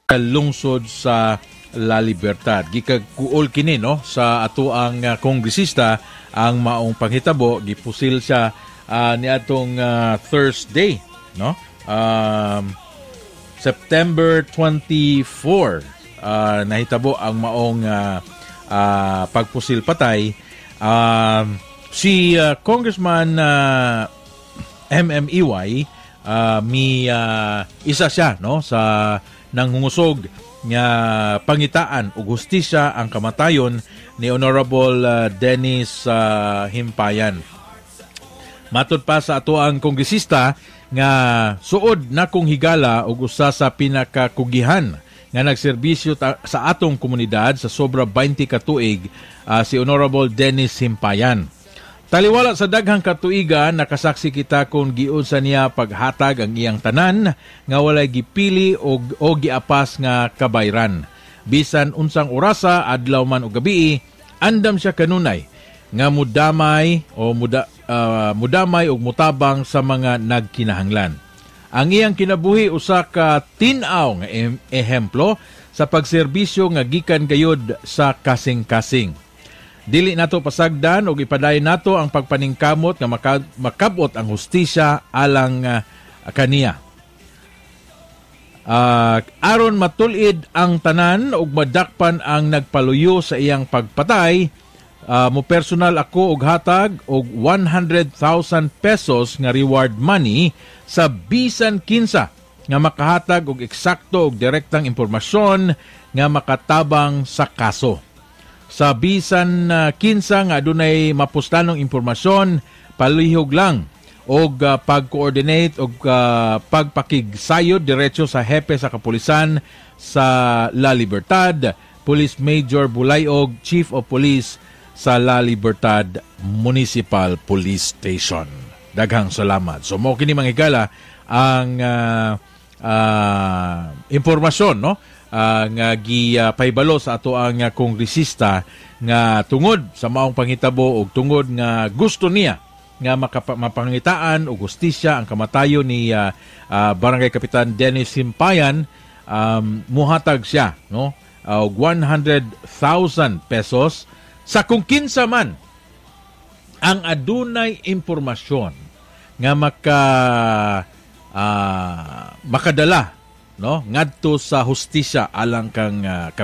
lungsod sa La Libertad. Gikaguol kini no sa ato ang kongresista ang maong panghitabo gipusil siya niadtong Thursday no. September 24 nahitabo ang maong pagpusil patay. Si Congressman MMEY isa siya no sa nanghungusog nga pangitaan ug hustisya ang kamatayon ni Honorable Dennis Himpayan. Matud pa sa ato ang kongresista nga suod na kong higala ug usa sa pinakakugihan nga nagserbisyo sa atong komunidad sa sobra 20 ka tuig si Honorable Dennis Himpayan. Taliwala sa daghang katuigan, nakasaksi kita kung giunsa niya paghatag ang iyang tanan nga walay gipili o giapas nga kabayran. Bisan unsang orasa, adlaw man o gabi, andam siya kanunay nga mudamay o mutabang sa mga nagkinahanglan. Ang iyang kinabuhi usa ka tin-aw nga ehemplo sa pagserbisyo nga gikan gayud sa kasing-kasing. Dili nato pasagdan o ipadayon nato ang pagpaningkamot nga makabot ang hustisya alang kaniya. Aron matulid ang tanan ug madakpan ang nagpaluyo sa iyang pagpatay, mo personal ako og hatag og 100,000 pesos nga reward money sa bisan kinsa nga makahatag og eksakto og direktang impormasyon nga makatabang sa kaso. Sa bisan kinsa nga adunay mapuslanong impormasyon, palihog lang og pag-coordinate og pagpakigsayod diretso sa hepe sa kapulisan sa La Libertad, Police Major Bulayog, Chief of Police sa La Libertad Municipal Police Station. Daghang salamat. So mo kini manghigala ang impormasyon no nga gipaybalo sa ato ang kongresista nga tungod sa maong panghitabo ug tungod nga gusto niya nga mapangitaan og hustisya ang kamatayon ni Barangay Kapitan Dennis Himpayan, muhatag siya no og 100,000 pesos sa kung kinsa man ang adunay impormasyon nga makadala no ngadto sa hustisya alang kang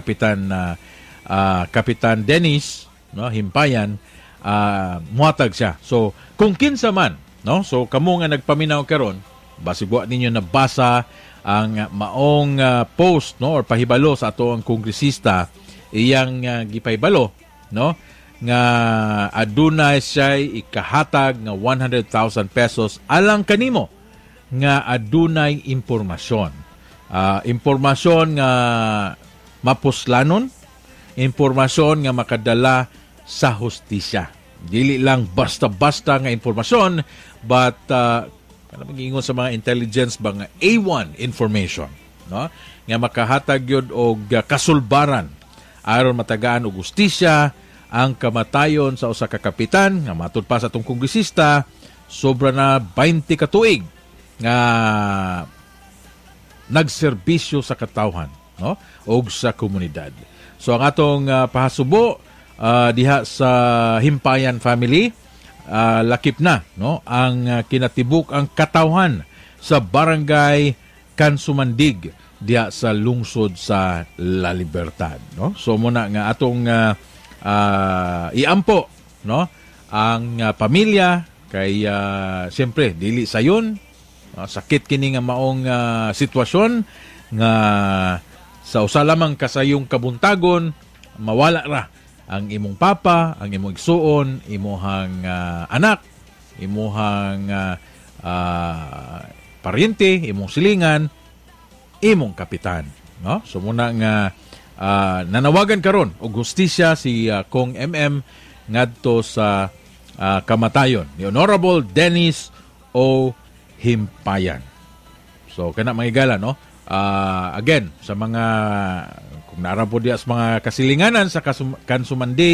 Kapitan Dennis no Himpayan, muhatag siya. So kung kinsa man no, so kamo nga nagpaminaw karon, basi buhat ninyo nabasa ang maong post no or pahibalo sa ato ang kongresista, iyang gipaybalo no nga adunay siya ikahatag nga 100,000 pesos alang kanimo nga adunay impormasyon. Impormasyon nga mapuslanon, impormasyon nga makadala sa hustisya. Dili lang basta-basta nga impormasyon, but mag-ingon sa mga intelligence ba nga A1 information, no? Nga makahatag yun og kasulbaran aron matagaan og hustisya ang kamatayon sa usa ka kapitan nga matud pa sa atong kongresista, sobra na 20 ka tuig nga nagserbisyo sa katawhan no o sa komunidad. So ang atong pahasubo diha sa Himpayan family, lakip na no ang kinatibuk ang katawhan sa Barangay Kansumandig diha sa lungsod sa La Libertad no. So muna nga atong iampo no ang pamilya kay siyempre dili sayon. Sakit kini nga maong sitwasyon nga sa usa lamang kasayong kabuntagon mawala ra ang imong papa, ang imong igsuon, imuhang anak, imuhang paryente, imong silingan, imong kapitan no. So muna nga nanawagan karon og hustisya si Kong MM ngadto sa kamatayon ni Honorable Dennis O. Himpayan. So kana mahigala no. Again sa mga kung naara po diya sa mga kasilinganan sa Kansumandig